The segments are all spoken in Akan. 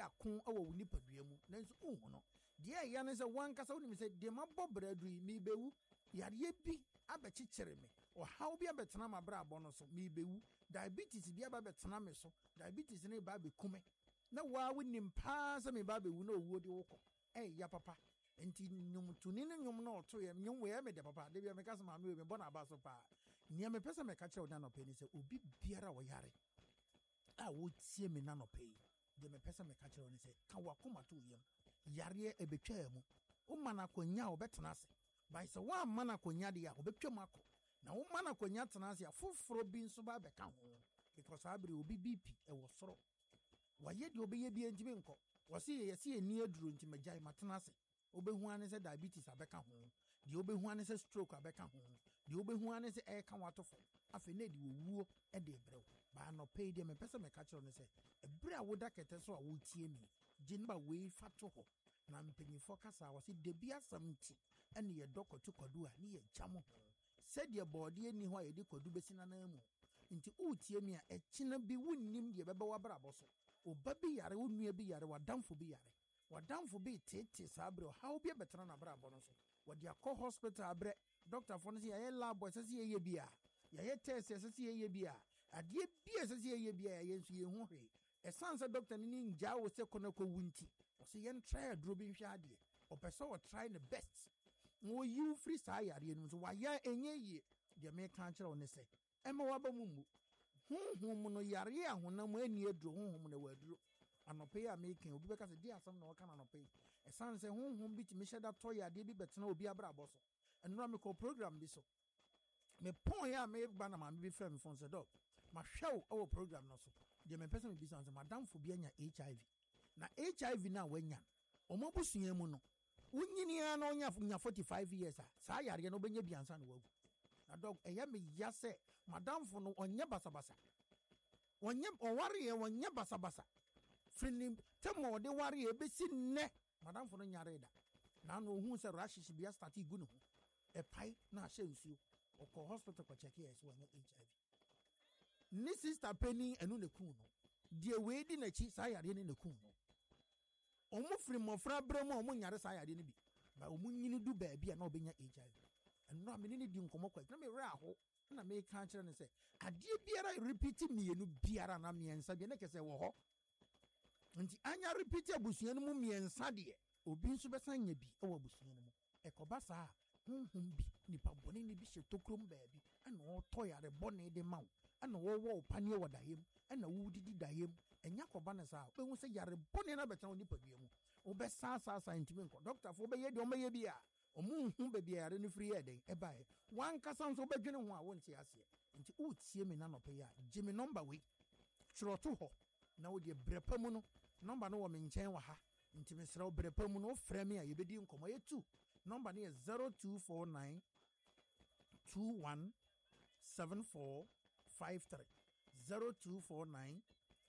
ako awo wo nipadua mu nanso unhu no de ya ne se wankasa woni se de mabɔ bradu yi mi bewu yare bi abechikyere me ɔhaw bi abetena ma bra abɔ no so mi bewu diabetes bi abetena me so diabetes ne ba bekume na wa woni mpa se me ba bewu na owuo de wokɔ ya papa enti nyum tuni ne nyum na ɔto yɛ nyum we me de papa de bi me kasa ma me bɔ na aba so pa nia me pesa me ka kyerɛ na no pe ni se obi biara wo yare a wo tie me na no pe de me pesa me ka kyerɛ ni se ka wa koma to yam yare ebetwa mu o mana konya obetena ase bai se wa mana konya de ya obetwa mu akɔ na wo mana konya tena ase afoforo bi nso ba beka ho because abere obi BP wo soro waye de obeye bi ntimi nkɔ wose ye ni aduro ntimi gyae matena ase obehu ane se diabetes abeka ho de obehu ane se stroke abeka ho de obehu ane se ka watofo afi na de wuo de brew ba no pay de me pese me ka kyerɛ no se ebre a woda kete so a wo tie mi ginba we fato ho na mpanyifo kasa wose de bia samti ene ye dokoto kwadu a ne ye gyamo said de body ni ho a ye de kwadu besina na mu nti utie mi a ekina bi wunnim de bebe wa brabo so oba bi yare wonua bi yare wadamfo bi yare wadamfo bi tete sabre how bi betena na brabo no so wode akɔ hospital abre doctor for no say ye lab boy say ye bia ye test say ye bia ade bia say ye bia ye nso ye hu hwe esanse doctor ni nja wo se kono ko wunti o say yen try adro bi hwe ade o person wo try the best wo you free say yare no so wa ya enye ye de me kan kire wo say ema wa ba mummu honhom no yare a honam ani adro honhom na wadro anope ya making obi beka se dia asam na waka na anope esanse honhom bi ti me sheda to ya de bi betena obi abrabo so enura me ko program bi so me pon ya me gba na ma bi frame phone se dog ma hwew our program no so de me person bi sanse madam fo bi anya HIV na HIV na wanya omobusuan mu no unyini na onya 45 years a sa yare no benya biansa na wagu na dog eya me yase madam fo no onye basabasa onye oware onye basabasa frinim temo de ware ebesi ne madam fo no nyare da na no hu se rashish bia start igu no e pai na hye nsuo okọ hospital ko check yes wanya HIV ni sister penny enu ne kun no de we di na chi sa yare ne kun no omo frinim ofra bremo omo nyare sa yare ne bi ba omo nyini du ba bia na obenya HIV enu amene ne di nkomo kwa na me ra ho na me kan kire ne se ade biara repeat mienu biara na miensa bi na kese wo ho nti anya repeat abusuan mu miensa de obi nso besanya bi e wo abusuan mu ekoba sa honhom bi nipa bone ne bi hye tokrom baabi ana wo to yare bone de mawo ana wo wo pane wo dayem ana wo didi dayem enya koba ne sa be hu se yare bone na betena nipa bia mu wo be sa ntimi nko doctor fo be ye de o maye bia omu hu be bia yare ne free eden e bae wan kasa nso be dwene ho a wo nti ase nti wo tie me na no pe ya jimi number we chroto ho na wo de brepa mu no number no wo me nchen wa ha nti me sra wo brepa mu no frɛ me a ye bedi nkomo ye 2 number ni 0249 217453 0249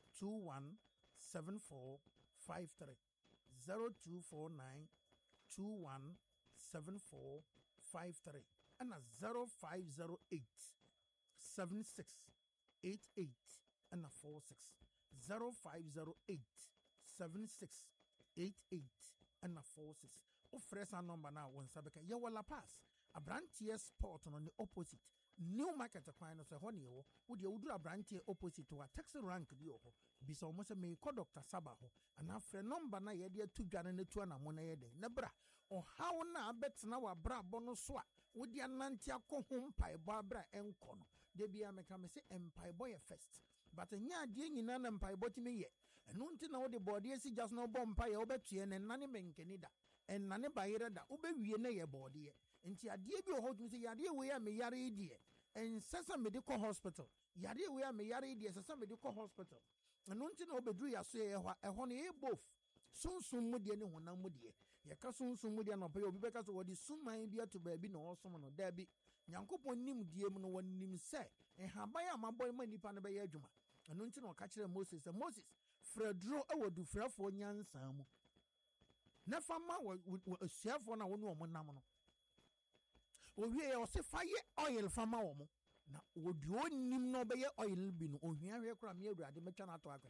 217453 0249 217453 and 0508 7688 and 46 0508 7688 and 46 o fresh number na won sabeka ye wala pass abrantie sport no ne opposite new market kwan no se ho ne wo wo de wudura abrantie opposite wa taxi rank bi ho bi so mo se me ko Dr. Saba ho ana frɛ number na ye de atudwane ne tu na mo na ye de na bra o haw na abetena wa bra bo no so a wo de anante akɔ ho mpai bo abra enko no de bia meka me se mpai bo ye first but nya de nyina na mpai bo timi ye eno nti na wo de body esi just no bo mpai wo betue ne nane menkeni da enane bayere da wo be wie na ye body ye nti ade bi ho tumi se yade we ya me yare die ensesa medical hospital yade we ya me yare die sesa medical hospital eno nti na wo bedru ya so ye ho ne e both sunsun mu de ne honam mu de ye ka sunsun mu de na obi beka so wo di suman bi ato ba bi na wo som no da bi nyankopon nim die mu no wonim se haban amabɔ ma nipa no be ye adwuma eno nti na o ka kire Moses Fredro e wodu frafo nyansa mu na fama wo asuafo na wo no mo nam no owie ye o se faye oil fama wo mo na wodu onim no be ye oil bi no ohia hwe kra me awurade metwa na to akone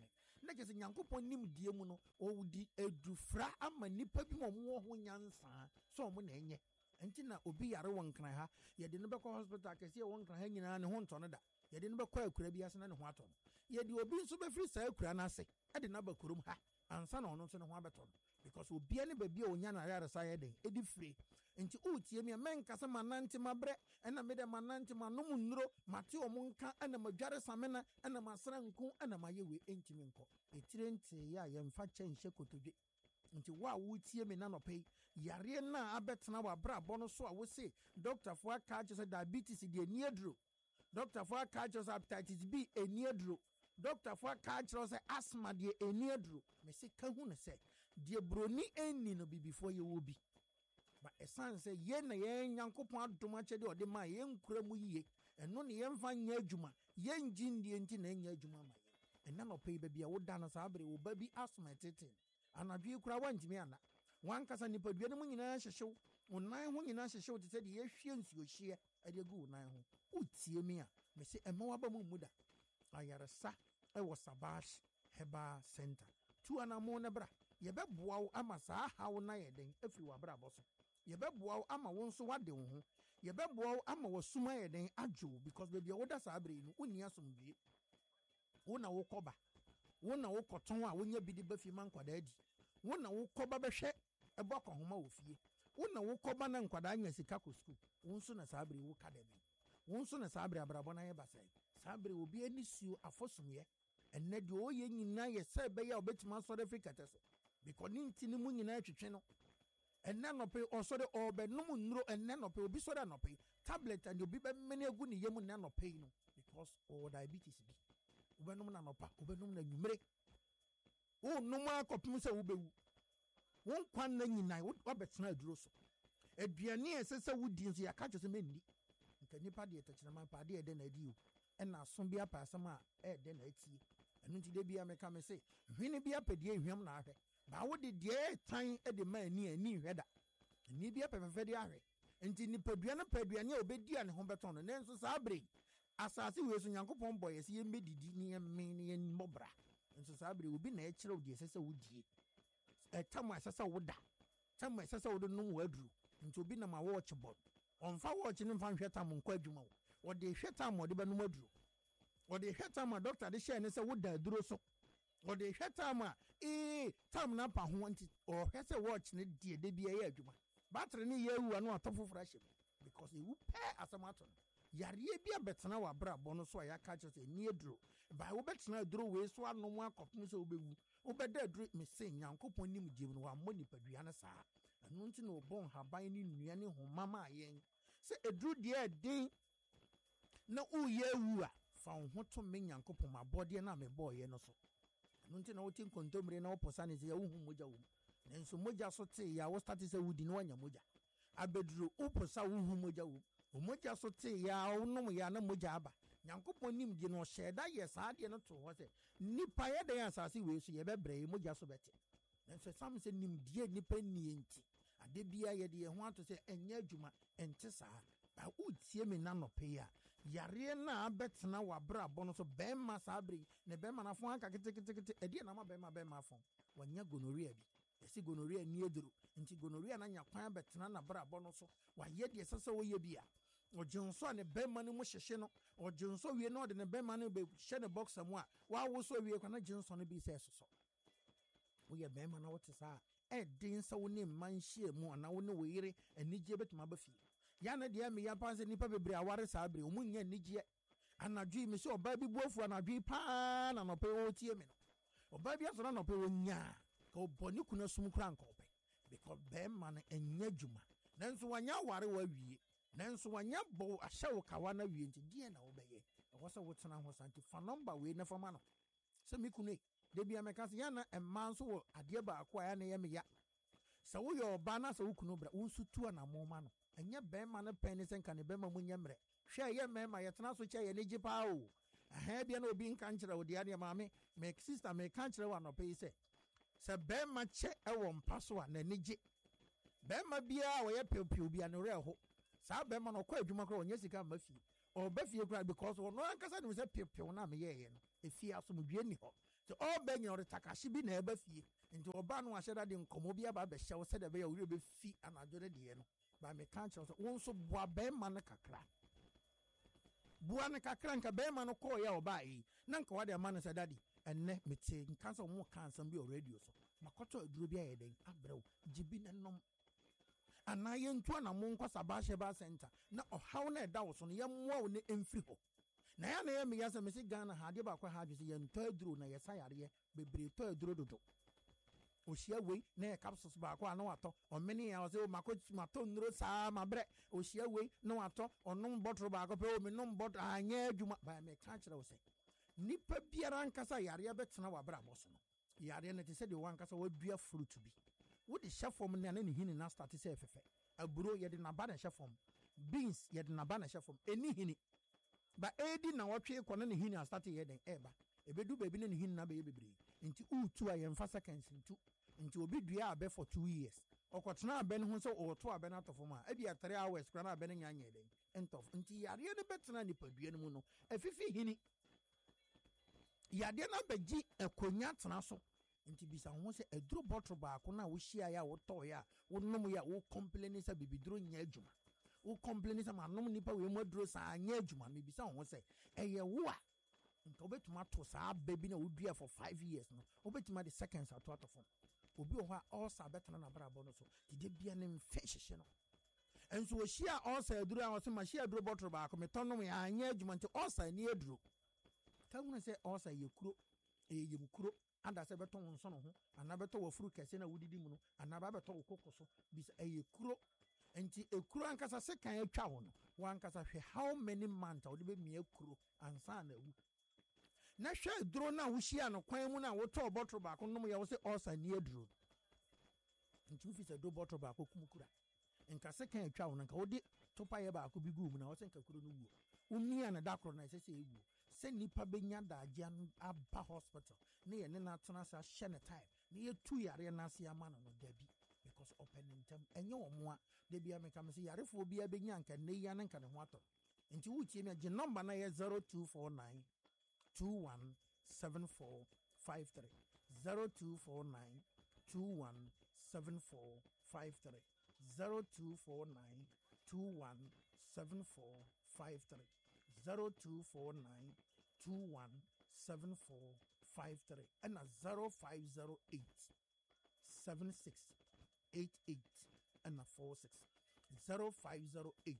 na kyerɛ sɛ nyankopɔn nimdeɛ mu no ɔwodi adufra ama nnipa bi ma ɔmo ho nyansaa sɛ ɔmo na ɛnyɛ nti na obi yare wɔ nkran ha yɛde no bɛkɔ hospital kɛseɛ wɔ nkran ha nyinaa ne ho ntɔ no da yɛde no bɛkɔ akura bi ase na ne ho atɔ no yɛde obi nso bɛfiri saa akura no ase ɛde no aba kurom ha ansa na ɔno nso ne ho abɛtɔ no because obia ne baabi a ɔnya no ayaresa yɛ den ɛdi fire nti wotie mi a mɛnkasa manante mabrɛ ɛna mede manante manom nnuro mate ɔmo nka ɛna madware samena ɛna masra nko ɛna mayɛ wei ɛntimi nkɔ ɛtire nteeɛ a yɛmfa kyɛ nhyɛ kotodwe nti wo a wotie me nanɔpɛ yi yareɛ no a abɛtena w'abrabɔ no so a wo se dɔktafoɔ aka akyerɛ sɛ diabetes deɛ ani aduro dɔktafoɔ aka akyerɛ sɛ hepatitis B ani aduro dɔktafoɔ aka akyerɛ sɛ asthma deɛ ani aduro mese ka hu no sɛ deɛ buroni ɛnni no bibifoɔ yɛwɔ bi ba ɛsiane sɛ yɛn na yɛn nyankopɔn adom akyɛdeɛ ɔde ma yɛnkura mu yie ɛno ne yɛmfa nyɛ adwuma yɛngye ndie nti na ɛnyɛ adwuma ma yɛn ɛna nɔpɛ yi baabi a woda no saa bere wo ba bi asthma ɛteten anadwo yi koraa wantumi ana wankasa nipadua no mu nyinaa hyehyew wo nan ho nyinaa hyehyew te sɛ deɛ yɛhwie nsuohyeɛ ɛde agu wo nan ho wotie mi a mese ɛma waba mu mu da ayaresa ɛwɔ Sabash Herbal Center tu anamo ne bra yɛbɛboa wo ama saa haw na yɛ den afiri w'abrabɔ so yɛbɛboa wo ama wo nso wade wo ho yɛbɛboa wo ama wasuma yɛ den adwo because baabi a woda saa bere no wonni asomdwie wo na wokɔba wo na wokɔtɔn a wonya bi de ba fie ma nkwadaa di wo na wokɔba bɛhwɛ ɛbɔ akɔhoma wɔ fie wo na wokɔba na nkwadaa nya sika kɔ sukuu wo nso na saa bere wo ka da bi wo nso na saa bere abrabɔ na yɛ basae saa bere obi ani suo afɔsomyɛ ɛnɛ deɛ ɔyɛ nyinaa yɛ sɛ ɛbɛyɛ a wobɛtumi asɔre afiri kɛtɛ so because ne nti ne mu nyinaa twetwe no ɛnɛ nɔpɛ ɔsɔre ɔbɛnom nnuro ɛnɛ nɔpɛ obi sɔre anɔpɛ tablet and obi bɛmene agu ne yam nnɛ nɔpɛ yi no because ɔwɔ diabetes bi wobɛnom na nɔpa wobɛnom na nwumere wonom akɔpem sɛ wobɛwu wo nkwa nna nyinaa wabɛtena aduro so aduane a ɛsɛ sɛ wodi nso yɛaka kyerɛ sɛ mɛnni nka nnipa deɛ tɛkyerɛma mpa adeɛ ɛdɛ na adi o ɛna aso bi apɛ asɛm a ɛɛdɛ na atie ɛno nti da bia meka me se hwene bi apɛdeɛ nhwam na ahwɛ baa wode deɛ ɛtan de ma ani nhwɛ da ani bi apɛfɛfɛ de ahwɛ nti nipadua no pɛduane a obɛdi a ne ho bɛtɔn no nanso saa bere asase wei so nyankopɔn bɔ yɛ sɛ yɛmbɛdidi ne yɛmme ne yɛmmɔ bra nso saa bere obi na ɛkyerɛ wo deɛ ɛsɛ sɛ wodie ɛtam a ɛsɛ sɛ woda tam a ɛsɛ sɛ wode nom w'aduru nti obi nam a wɔɔkye bɔ ɔmfa wɔɔkye no mfa nhwɛ tam nkɔ adwuma wo wɔde hwɛ tam a ɔde bɛnom aduru wɔde hwɛ tam a dɔkta de hyɛɛ ne sɛ woda aduro so wɔde hwɛ tam a tam no apa ho nti ɔhwɛ sɛ wɔɔkye no deɛ da bi ɛyɛ adwuma batere ne yɛ awu a no atɔ foforɔ ahyɛ mu because ɛwu pɛɛ asɛm ato no yareɛ bi abɛtena w'abrabɔ no so a yɛaka kyerɛ sɛ ɛni aduro baa wobɛtena aduro wei so anom akɔpem sɛ wobɛwu wobɛda aduro mese nyankopɔn nim gyem no wammɔ nipadua no saa ɛno nti na ɔbɔ nhaban ne nnua ne homa ma yɛn sɛ aduro deɛ ɛden na woyɛ awu a fa wo ho to me nyankopɔn mabɔdeɛ no a mebɔɔyɛ no so ɛno nti na wote nkontommire na wopɔ sa ne sɛ yɛwohu mogya wɔ mu nanso mogya so tee yɛ a wostate sɛ wodi na woanya mogya abɛduro wopɔ sa wohu mogya wɔ mu mogya so tee yɛ a wonom yɛ a na mogya aba nyankopɔn nim deɛ no ɔhyɛɛ da yɛ saa deɛ no to hɔ sɛ nnipa yɛdɛn asase wei so yɛbɛbrɛ yi mogya so bɛte nanso sam sɛ nimdeɛ nnipa nnie nti ade bia yɛde yɛn ho ato sɛ ɛnyɛ adwuma ɛnte saa ba wotie me nanɔpɛ yi a yareɛ no a abɛtena w'abrabɔ no so bɛrima saa bere yi ne bɛrima no afo aka ketekete ɛdeɛ na ma bɛrima afo wanya gonorrhea bi yɛsi gonorrhea ni aduro nti gonorrhea no anya kwan bɛtena n'abrabɔ no so wayɛ deɛ ɛsɛ sɛ wɔyɛ bi a ɔgye nso a ne bɛrima no mu hyehye no ɔgye nso wie na ɔde ne bɛrima no bɛhyɛ ne boxer mu a wawo so wie kwana gye nso no bi sɛ ɛsosɔ woyɛ bɛrima no wote saa ɛden sɛ wo ne mma nhyia mu anaa wo ne wo yere anigyeɛ bɛtumi aba fie yɛna deɛ meyɛ paa sɛ nnipa bebree aware saa bere ɔmu nyɛ anigyeɛ anadwo yi me sɛ ɔbaa bi buafu anadwo yi paa na nɔpɛ wɔtie me no ɔbaa bi asɔre anɔpɛ wɔnyaa ka ɔbɔ ne kunu asum kora nka ɔpɛ because bɛrima no ɛnyɛ adwuma nanso wanya aware wawie nanso wanya bɔ ahyɛ wo kawa no awie nti deɛ na wobɛyɛ ɛwɔ sɛ wotena ho sa nti fa nɔmba wei na fama no sɛ me kunu da bia mɛka sɛ yɛna ɛma nso wɔ adeɛ baako a yɛne yɛ meya sɛ woyɛ ɔbaa na sɛ wo kunu bra wo nso tu anamɔ ma no ɛnyɛ bɛrima no pɛn ne sɛ nka ne bɛrima mu nyɛ mmerɛ hwɛ yɛ mmarima yɛtena so kyɛ yɛ ne gye paa o ɛha bia na obi nka nkyerɛ wo deɛ maame me sister meka nkyerɛ wo anɔpɛ yi sɛ bɛrima kyɛ ɛwɔ mpa so a n'ani gye bɛrima biara a wɔyɛ piopio bia ne werɛ ho saa bɛrima no ɔkɔ adwuma koraa ɔnyɛ sika mma fie ɔba fie koraa because ɔno ankasa nim sɛ piopio no a meyɛɛyɛ no ɛfie asomdwie ni hɔ So all beng your takashi bi na eba fie. Nti oba no ahye da de nkomo bi aba be hye wo se de be ya wo be fi anadwo de no. Ba me kan che so won so boa be ma no kakra. Boa no kakra nka be ma no call ya oba yi. Na nka wa de ma no se daddy enne mete nka so mo kan sam bi radio so. Makoto aduro bi aye den abrew jibi na nom. Ana ye ntu na mo nkwa sabahye ba center na ohaw na eda wo so no ye mmoa wo ne emfiri ho. Na ya na ye me yasa me si Ghana ha de ba kwa ha dwese ye nto aduro na ye sayare bebre to aduro dodo. Oshia we na capsules ba kwa na wato omeni ya ose mato nro sa mabre oshia we na wato onom bottle ba ko pe o me nom bottle anya adwuma ba me ka kire wo se nipa biara nkasa yare betena wabra boso no yare na te se de wankasa wadua fruit bi wo de shefom na ne hini na start se efefe aburo ye de na ba na shefom beans ye de na ba na shefom eni hini ba edi na wotwe ko na ne hini a start ye den eba ebedu baby ne hini na be ye bebre nti utu a ye mfa seconds nti obi dua abe for 2 years okotena abe ne ho so oto abe na atofo ma e bia 3 hours kra na abe ne nyanya den entof nti yare ne betena ni padua ne mu no afifi hini yade na begi ekonya tena so nti bisa ho se aduro bottle ba ko na wo hia ya wo to ya wo nom ya wo complain sa bibiduro nya adwuma wo complain sa manom nipa we mu aduro sa anya adwuma me bisa ho se eye wo a nka obetuma to sa baby na wo dua for 5 years no obetuma the seconds ato atofo obi o ha all sa betena na brabo no so dide bia ne mfe hyehye no enso wo hia all sa aduro a wo se ma hia aduro bottle ba ko me tonom ya anya adwuma nti all sa ni aduro kawuna se osa yekuro yemkuro anda se beto nso no ho ana beto wafuru kese na wudidi mu no ana ba beto kokoso bisa yekuro enti ekuro ankasa se kan atwa ho no wankasa hwe how many months wo de be mie kuro ansa na wu na hwe duro na wo hia no kwan mu na wo to bottle ba ko nom ya wo se osa ni aduro enti wo fi se do bottle ba ko kumukura nka se kan atwa ho no nka wo de topa ye ba ko bi gu mu na wo se nka kuro no wu umia na dakro na se se ewu se nipa benya daagye aba hospital ne ye ne na tena sa hye ne time ne ye tu yare na se ama no dabi because opening time enye omoa de bia me kam se yarefo bia benya nka ne ya ne nka ne ho ato nti wuchie me je number na ye 0249 217453 0249 217453 0249 217453 0249 217453 and 0508 7688 and 46 0508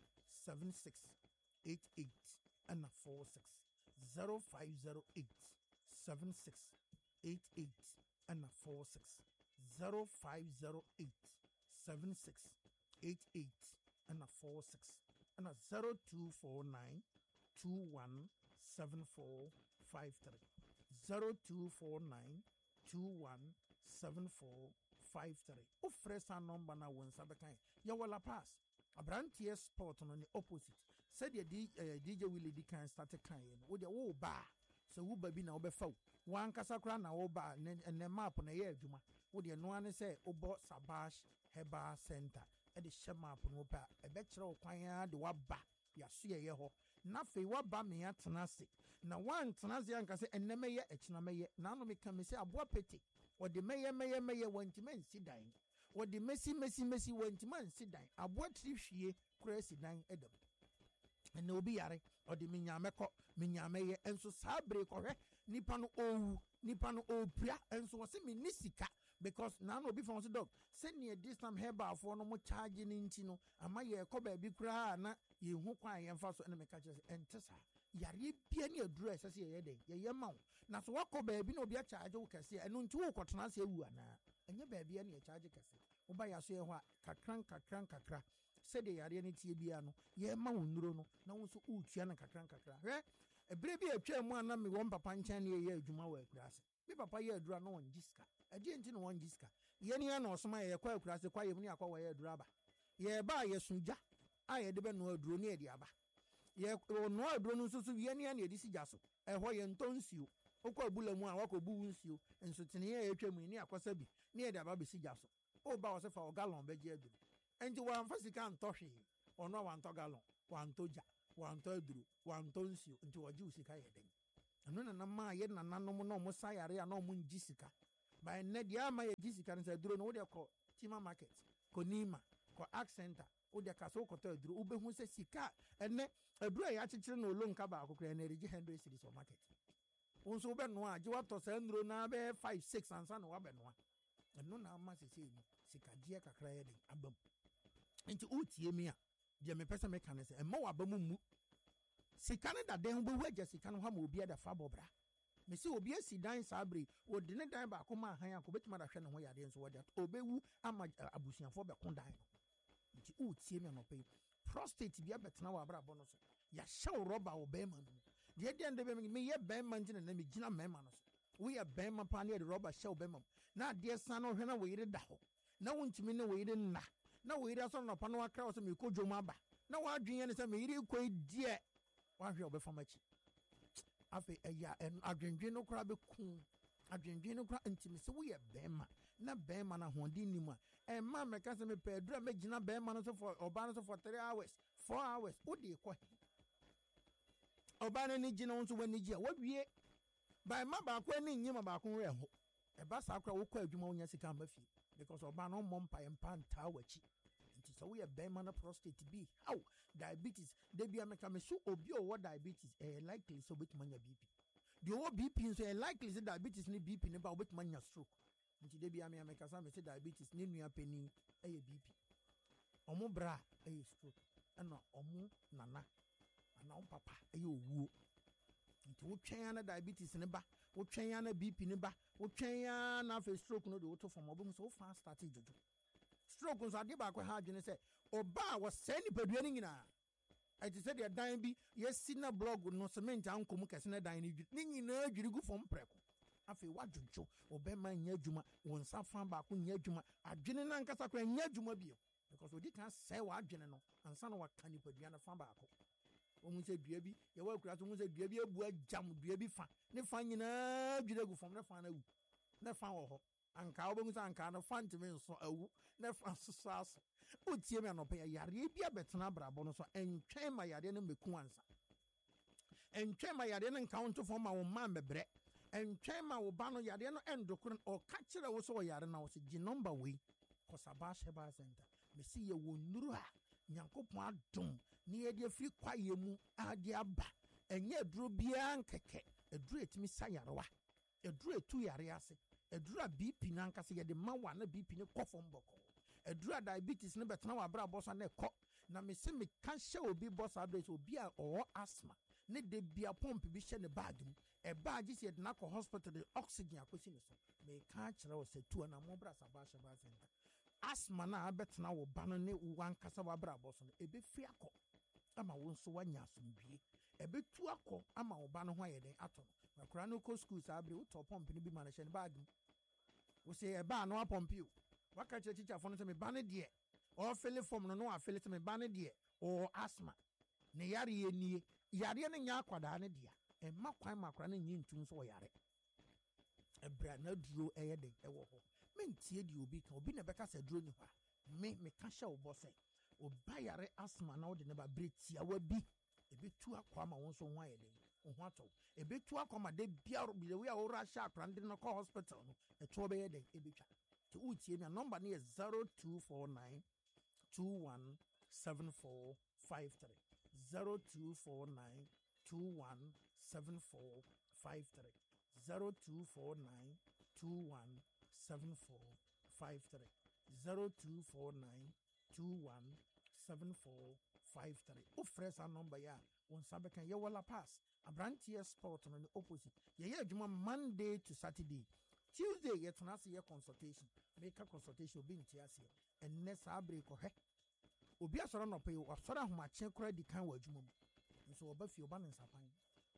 7688 and 46 0508 7688 and 46 0508 7688 and 46 and 0249 217453 0249 217453 o fresa number na won sabekan ya wala pass abrantie sport no ni opposite said DJ Willie di kan start kan ye no wo de wo ba so wo ba bi na wo be fa wan kasa kra na wo ba ne map na ye adwuma wo de no ane say obo Sabash Heba Center e de hye map no pa e be kire wo kwan ya de wa ba ya so ye ho na fe wa ba me atena se na wan tena se anka se eneme ye ekina meye na no me kan me se aboa pete o de meye wantima nsi dan o de mesi wantima nsi dan aboa trihwie kura si dan edam na obi yare o de minyameye enso sabre ko hwe nipa no owu nipa no opria enso wo se me nisika because na no obi fon se dog se ne this time herba for no mo charge ni nti no ama ye ko ba bi kura na ye hu kwan ye mfa so na me ka kire entesa yare bia ne aduru esese ye den ye ma wo na so wakọ ba bi na obi a charge wo kase eno nti wo kwotena se ewu ana enye ba bia ne charge kase wo ba ya so ye ho a kakran se de yare ne tie bia no ye ma wo nuro no na wo so utua na kakran hwe ebere bi atwa mu ana me won papa nchen ne ye adwuma wa akurase bi papa ye adura no won jiska ade nti no won jiska ye ne ya na osoma ye kwa akurase kwa ye mu ne akwa wa ye adura aba ye ba ye suja a ye de be no aduro ne edi aba ye no aduro no so ye ne ya na edi sija so ho ye ntonsuo okwa abula mu a wakobu nsuo enso tene ye atwa mu ne akwasa bi ne edi aba be sija so o ba wo se fa o gallon be je aduro enti wa amfa sika ntɔhwe ono wa ntɔ gallon wa ntɔja wa ntɔ aduro wa ntɔ nsuo nti wo ji usika ye den ɛno na ma yɛ nananom na ɔmo sa yare a na ɔmo ngyi sika by nnɛ deɛ ama yɛ gyi sika no sɛ aduro no wode kɔ tima market kɔ nima kɔ accenter wode ka sɛ wokɔtɔ aduro wobɛhu sɛ sika ɛnɛ aduro a yɛakyekyere no olonka baako koraa ɛnɛ ɛregye 100 cedis wɔ market wo nso wobɛnoa a gye watɔ saa nnuro na bɛyɛ 5-6 ansa na wabɛnoa ɛno na ama sesei no sikagyeɛ kakra yɛ den aba mu nti wotie mi a deɛ mepɛ sɛ meka ne sɛ ɛma waba mu mu sika no da dan wobɛwu agya sika no hɔ ma obi ada fa bɔbra mesi obi asi dan saa bere ɔde ne dan baako ma ahan akɔ bɛtumi ada hwɛ ne ho yadeɛ nso wɔde ɔbɛwu ama abusuafoɔ bɛko dan no nti wotie mi anɔpɛ yi prostate bi abɛtena wɔ abrabɔ no so yɛahyɛ wo rɔba wɔ bɛrima no mu deɛ deɛ ndɛ bɛmi meyɛ bɛrima nti na megyina mɛrima no so woyɛ bɛrima paa ne yɛde rɔba hyɛ wo bɛrima mu na adeɛ san no hwɛ na wo yere da hɔ na wontumi ne wo yere nna na wo yere asɔ nɔpa no wakra wo sɛ mekɔ dwom aba na woadwene ne sɛ me yere kɔ deɛ woahwɛ a wobɛfam akyi afei ɛyɛ adwendwen no koraa bɛku adwendwen no koraa ntimi sɛ woyɛ bɛrima na bɛrima no ahoɔden nim a ɛma mɛka sɛ mepɛ aduru a mɛgyina bɛrima no so for ɔbaa no so for 3 hours 4 hours wode kɔ ɔbaa no ani gye no nso w'ani gye a wawie bɛrima baako ani nyima baako werɛ ho ɛba saa koraa wokɔ adwuma wonya sika mba fie because ɔbaa no ɔmmɔ mpaeɛ mpa ntaa w'akyi nti sɛ woyɛ bɛrima no prostate bi how diabetes da bia meka me so obi a ɔwɔ diabetes ɛyɛ likely sɛ wobɛtumi anya bp deɛ ɔwɔ bp nso ɛyɛ likely sɛ diabetes ne bp ne ba wobɛtumi anya stroke nti da bia mekasa me sɛ diabetes ne nua panin ɛyɛ bp ɔmo bra ɛyɛ stroke ɛna ɔmo nana ana ɔmo papa ɛyɛ owuo nti wotwɛn ana diabetes ne ba wotwɛn ana bp ne ba wotwɛn ana afei stroke no de woto fam ɔbɛmu sɛ wofa start dwodwo stroke nso adeɛ baako ha adwene sɛ ɔbaa wɔsɛe nipadua no nyinaa ɛte sɛ deɛ dan bi yɛsi na blog no cement ankom kɛse na dan no dwiri ne nyinaa dwiri gu fam prɛko afei wadwodwo ɔbɛma nyɛ adwuma wo nsa fa baako nyɛ adwuma adwene no ankasa koraa nyɛ adwuma bio because ɔdi kan sɛe w'adwene no ansa na waka nipadua no fa baako ɔmu sɛ dua bi yɛwɔ akura so ɔmu sɛ dua bi abu agyam dua bi fa ne fa nyinaa dwiri agu fam ne fa no awu ne fa wɔ hɔ anka wobɛhu sɛ anka no fa ntimi nso awu na fa nsoso aso wotie me anɔpɛ yɛ yareɛ bi abɛtena abrabɔ no so ɛntwɛn ma yareɛ no mmɛku ansa ɛntwɛn ma yareɛ no nka wo ntofo ma wo mma mmɛbrɛ ɛntwɛn ma wo ba no yareɛ no ɛndokoro ɔka kyerɛ wo sɛ ɔyare na wo sɛ gye nɔmba wei kɔsaba ahyɛ baa center mesi yɛwɔ nnuro a nyankopɔn adom ne yɛde afiri kwayɛ mu ade aba ɛnyɛ aduro biara nkɛkɛ aduro ɛtumi sa yarewa aduro ɛtu yare ase aduru a bp no ankasa yɛde ma wa na bp no kɔ fam bɔkɔɔ aduru a diabetes no bɛtena wɔ abrabɔ so na ɛkɔ na mese meka hyɛ obi bɔ saa berɛ sɛ obi a ɔwɔ asthma ne de bia pump bi hyɛ ne bag mu ɛbaa gye sɛ yɛde no akɔ hospital de oxygen akɔsi ne so meka kyerɛ wo sɛ tu na mmɔbra saba ahyɛ baa center asthma no a abɛtena wo ba no ne wo ankasa wɔ abrabɔ so no ɛbɛfiri akɔ ama wo nso woanya asomdwie ɛbɛtu akɔ ama wo ba no ho ayɛ den atɔ no akora no kɔ school saa berɛ wotɔ pump no bi ma no hyɛ ne bag mu wo sɛ ɛbaa no apɔmpe o waka kyerɛ tikyafoɔ no sɛ meba no deɛ ɔfele fam no na wafele sɛ meba no deɛ ɔwɔ asthma ne yareɛ nie yareɛ no nyɛ akwadaa no dea ɛma kwan ma akora no nyɛ ntum so ɔyare ɛbrɛ na aduro ɛyɛ den ɛwɔ hɔ mentie deɛ obi ka obi na ɛbɛka sɛ aduro ni hɔ a meka hyɛ wo bɔ sɛ ɔba yare asthma na wode ne ba berɛ tiawa bi ɛbɛtu akɔ ama wo nso ho ayɛ den ho atɔ ɛbɛtu akɔ ama da biara biawe a wɔwura hyɛ akora no de no kɔ hospital no ɛtoɔ bɛyɛ den ɛbɛtwa nti wotie mi a nɔmba no yɛ 0249 217453 0249 217453 0249 217453 0249 217453 wofrɛ saa nɔmba yi a wo nsa bɛka yɛwɔ La Paz abranteɛ sport no ne opposite yɛyɛ adwuma Monday to Saturday Tuesday yɛtena ase yɛ consultation meka consultation obi nte aseɛ ɛnnɛ saa bere kɔhwɛ obi asɔre nɔpɛ yi wasɔre ahomakye koraa di kan wɔ adwuma mu nso ɔba fie ɔba ne nsapan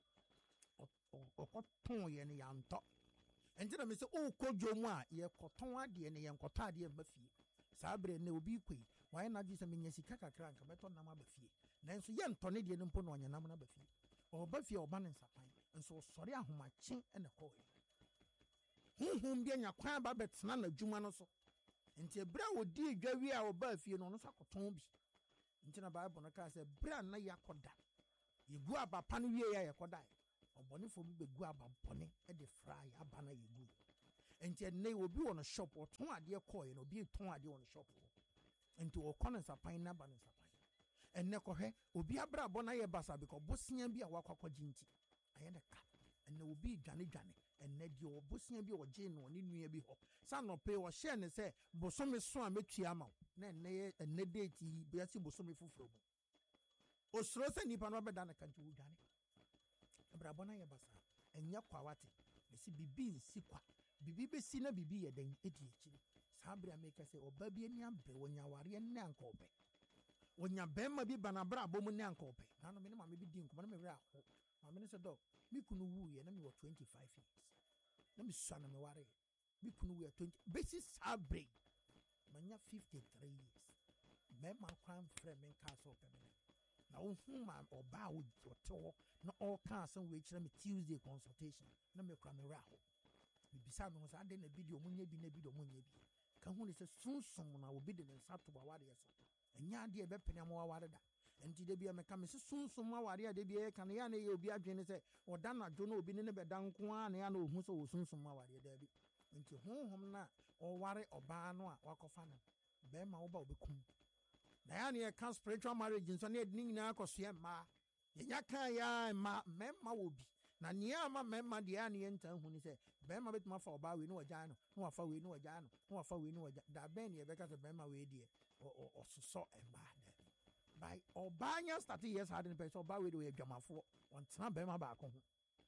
ɔkɔtɔn yɛ no yɛantɔ ɛnti na me sɛ wokɔ dwom a yɛkɔtɔn adeɛ no yɛnkɔtɔ adeɛ mba fie saa bere ne obi kɔi wayɛ no adwe sɛ menya sika kakra nka mɛtɔ nam aba fie nanso yɛntɔ ne deɛ no mpo na ɔnyɛ nam no aba fie ɔba fie ɔba ne nsapan nso ɔsɔre ahomakye ɛna kɔɛ honhom bi anya kwan ba bɛtena n'adwuma no so nti ebere a wodi dwa wi a ɔba fie no ɔno so akɔtɔn bi nti na Bible no kaa sɛ bere a na yɛakɔda yɛgu abapa no wie a yɛkɔda Obonifo bi begu aba bone e de fry aba na yegu. Enti enne obi won shop or ton ade koy no obi ton ade won shop. Enti o kono sapan na ba no sapan. Enne kohwe obi abra bona ye basa because bosia bi a wakwakwaji nti. Aye ne ka. Enne obi dwane enne di obosia bi oje no ne nua bi ho. Sa no pe o share ne se bosome so a metua ma. Na enne date bi asi bosome fufuro mu. Osoro se nipa no beda na kanti wo dwane. Abra bona ye basa. Enya kwawate. Besi bibi nsi kwa. Bibi besi na bibi ye den edi ekiri. Sabri ameka se oba bi ani ambre wonya ware ne anka obe. Wonya bema bi bana bra abomu ne anka obe. Na no me ne ma me bi di nko na me were aho. Ma me ne se dog, me kunu wu ye na me 25 years. Na me sua na me ware. Me kunu wu 20 besi sabri. Manya 53 years. Me ma kwan frame me nka so obe me. Na wo hu ma oba wo to na all kan san we kire me Tuesday consultation. Na me kra me were aho. Bisa no sa de na video munya bi na video munya bi ka hu ne se sunsun na obi de nsa to ba ware so enya de e be pene mo ware da enti de bia me ka me se sunsun ma ware de bia ka na ya na ye obi adwene se oda na dwo na obi ne be da nko a na ya na ohun so wo sunsun ma ware da bi enti honhom na o ware oba no a wakofa no be ma wo ba obekum na ya na ye ka spiritual marriage nso na edini nyina akoso ye ma ye nya kan ya ma memma wo bi na niama memma de ya na ye ntan hu ni se bema betuma fa oba we no wagya no no wafa we no wagya no no wafa we no wagya da ben ye beka se bema we die o soso emba da by oba nya start years hard in person oba we do adwamafo on tena bema ba ko ho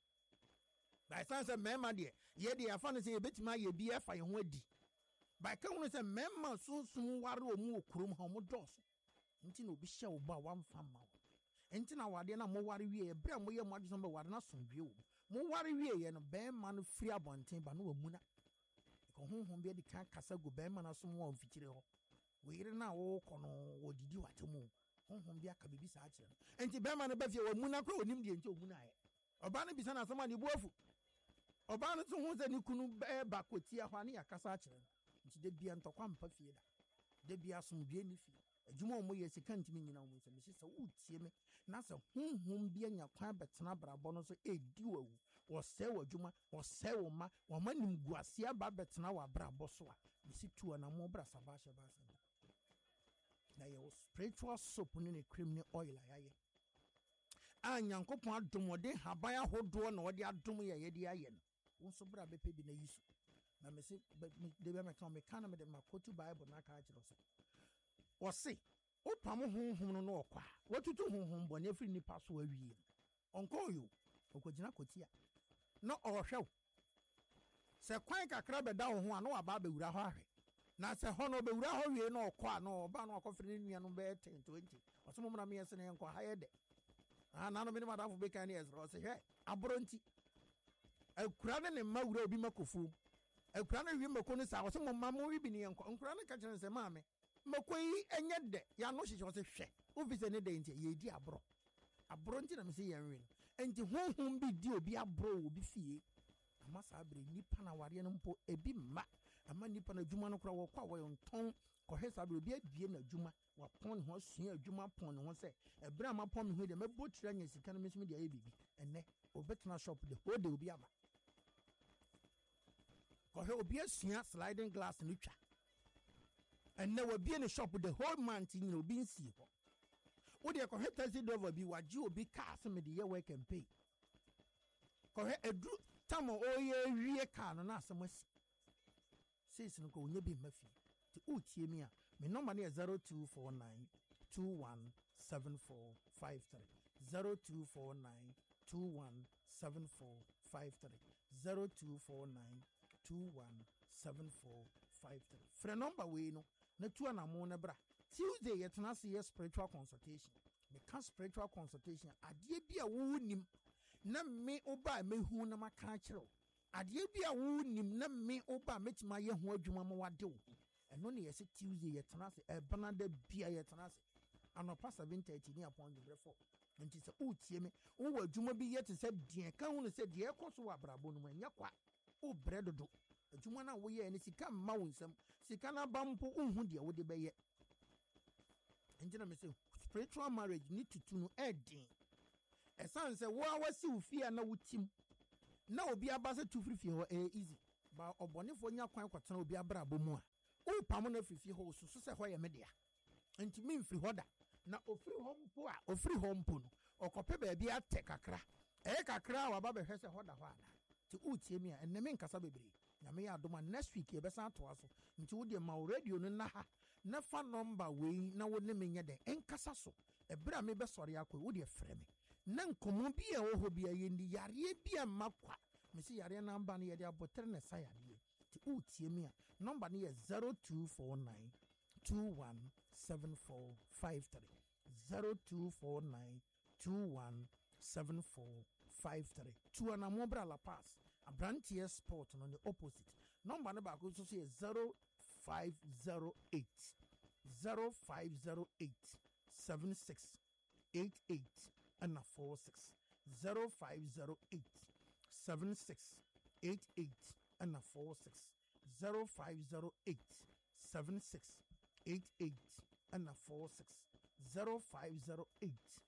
by sense memma de ye de afa no se ye betima ye bi afa ye ho adi by ka hu se memma sunsun ware o mu okurum ha mo dos nti na obi hye oba wamfa ma enti na wade na mo ware wie bre mo ye mo adwo be ware na somdwe wo mo ware wie ye no be ma no free abonten ba no wamuna ko honhom be di kan kasa go be ma na so mo amfikire ho weire na wo kono wodidi watemu honhom bi aka bibi sa akire no enti be ma no be fie wamuna kro onim die enti omuna aye oba no bisa na asama ne buafu oba no so hu se ni kunu be ba kotia hwa ne yakasa akire nti de bia ntokwa mpa fie da de bia somdwe ni fie adwuma mo ye sika ntimi nyina mo se me se wotie me na se honhom bia nya kwan betena brabo no so edi wawu wo se wadwuma wo se wo ma wo manim guase aba betena wa brabo so a me se tuo na mo bra sabashe ba se na ye spiritual soap ne cream ne oil ayaye anyankopon adomode haban ahodo na ode adom ye de aye no wo so bra bepe bi na yisu na me se de be me kan me kan me de makotu bible na ka akiro so wose opam honhom no okwa watutu honhom bone afiri nipa so awie onko yo okogina kotia no ohwew se kwan kakra beda wo ho ano aba bewura ho ahwe na se ho no bewura ho wie no okwa no oba no akofiri nua no be 10 20 osomo na me yese ne enko hayede na no me madafo be kan ezro se hwe abronti akura ne mawura obi makofu akura no wi makono sa osomo mammo wi bi ne enko nkura ne ka kire se maame makoi enye de ya no hyehyɛ se hwɛ office ne de nti ye di abro nti na me se ye nwe enti honhom bi di obi abro obi fie ama sa abre nipa na ware no mpo ebi ma ama nipa na adwuma no kora wo kwa wo nton kɔhwɛ sa abre obi adie na adwuma wa pon ho sua adwuma pon ho se ebre ama pon me ho de mebo tira nya sika no mesumi de aye bibi enne obetena shop de ho de obi aba kɔhwɛ obi asua sliding glass no twa and now be in a shop the whole month in your being see. Would you correct as it over be what you be cast some of the year work and pay? Correct a drew tamo oh ye rear can and ask some says no go be Murphy to uti me number near 0249 217453 0249 217453 0249 217453 for number we no na tu anamo na bra Tuesday yetena se spiritual consultation me can spiritual consultation ade bia wo nim na me oba mehu na maka kire ade bia wo nim na me oba metima ye ho adwuma ma wade wo eno ne yese Tuesday yetena se Banada bia yetena se anopa 7:30 ni upon the breakfast nti se utie me wo adwuma bi yete se die ka hu ne se die ekoso wa brabo no anya kwa o bredodo adwuma na wo ye ne sika ma wo nsam sika na bampo unhu de wo de beye enjina me say spiritual marriage need to no edin esan se wo awasi ufia na wutim na obi abase tu frifie ho easy ba obonefo nya kwan kwatena obi abra bomu a o pam na frifie ho susu se ho ye media enti mi mfiri hoda na ofiri ho mpo no okope ba bia ate kakra kakra wa ba be hwese hoda ho ana ti utie mi a enne me nkasa bebre nyame ya adoma next week ye besa to aso nti wo de ma radio no na ha na fa number we na wo ne me nya den enkasa so ebra me be sori akwa wo de frɛ me na nkomo bi a wo ho bi a yendi yare bi a makwa me si yare number no ye de abotre na sa yare ti utie mi a number no ye 0249 217453 0249 217453 Tuanamobra La Paz Abrantier Sport on the opposite number no back also say 0508 7688 and a 46 0508 7688 and a 46 0508 7688 and a 46 0508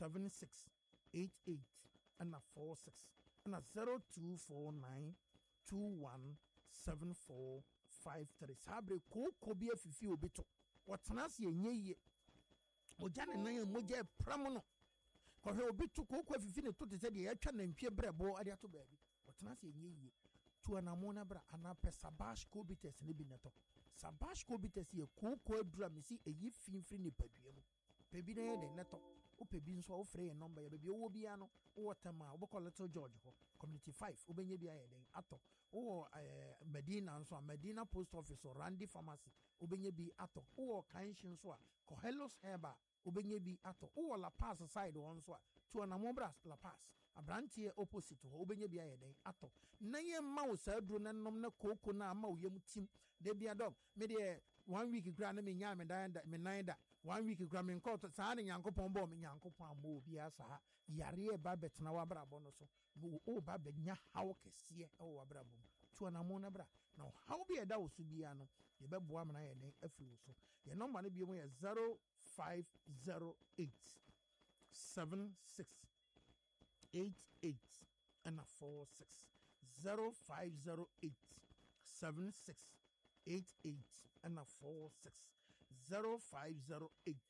7688 and a 46 and a 0249 217453 sabre ko bi afifi obito wotenase enye oja ne nan moja pramono ko he obito ko afifi ne to te se de yatwa na ntwe brebo ade ato baabi wotenase enye tuanamo na bra ana pesa bash ko bites ne bi neto sabash ko bites ye ko adura mesi eyi finfiri ne padua mu pebi na ye de neto o pebi nso o frɛ ye number ye bebi owo bia no o tama o bɔ Little George ho community 5 o benye bia ye den ato o Medina nso Medina post office or Randy pharmacy o benye bi ato o Kanshin nso a Kohelos Herba o benye bi ato o La Paz side o nso a Tuanamo bra La Paz abrantie opposite ho o benye bia ye den ato na ye ma o sa duro na nom na koko na ma o yem tim de bia dog me de 1 week gra na me nya me nan da 1 week gra me nko sa na Nyankopon bo me Nyankopon ambo obi asa yare ba betena wa bra bo no so o ba be nya hawo kese o wa bra bo Tuanamo na bra na hawo bi eda wo so bia no ye be boa me na ye den afiri wo so ye number no bi mo ye 0508 7688 and a 46 0508 7688 and a 46 0508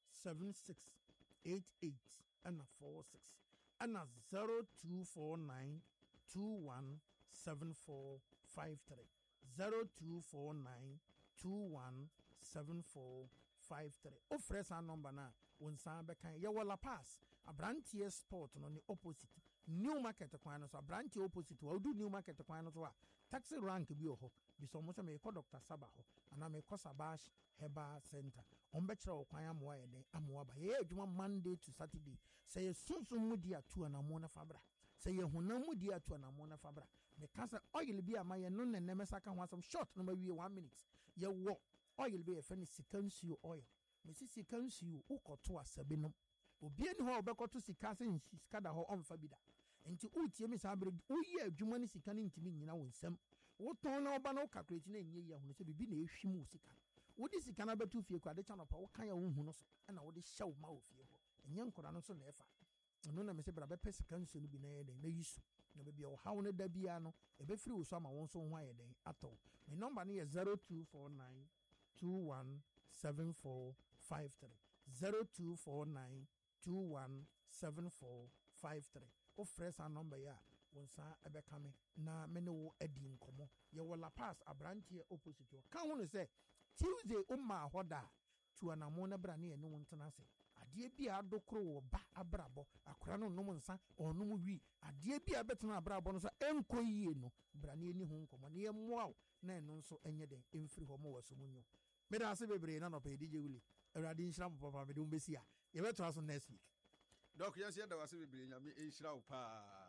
7688 and a 46 and a 0249 217453 0249 217453 o fresh number na wonsan bekan ye wala pass abrantie sport no ni opposite new market kwan no so abrantie opposite wa do new market kwan no so a taxi rank bi ho bi so mo se me ko Dr. Saba ho ana me ko Sabash Heba Center on be kire o kwan amwa ye den amwa ba ye adwuma Monday to Saturday say ye sunsun mudi atu na mo na fabra say ye hunam mudi atu na mo na fabra me kasa oil bi ama ye no ne nemesa ka ho asam short no ma wie 1 minute ye wo oil be ye fa ni sikansuo oil me sisi kansuo ukoto asabe no obi ani ho obekoto sika se sika da ho omfa bida enti utie mi sabre uyi adwuma ni sika ni ntimi nyina wonsam woton na oba na calculate na enye ya hono se bibi na ehwim sika wodi sika na betu fie kwa de cha no pa wo kan ya wo hu no so na wodi hyew ma wo fie ho enye nkora no so na efa no na me se bra be pese kansuo no bi na ye den na yisu na be bia wo hawo ne da bia no e be firi wo so ama won so ho aye den ato me number no ye 0249 217453 0249 217453 o fresh our number ya wonsa ebeka me na me ne wo adi nkomo ye wo La Paz abrantie opposite o kan ho say Tuesday o ma hoda Tuanamo na bra ne ye ne wontena se ade bia adokro wo ba abrabo akora no nom nsa onum wi ade bia betena abrabo no so enko yie no bra ne ni ho nkomo ne ye moa na eno nso enye den emfiri ho mo waso munyo me da se bebre na no pe DJ Willie Eradi nshira papa me do mbesi a ye beto aso next week Doc yes ya da wase bebre nyame enshira wo pa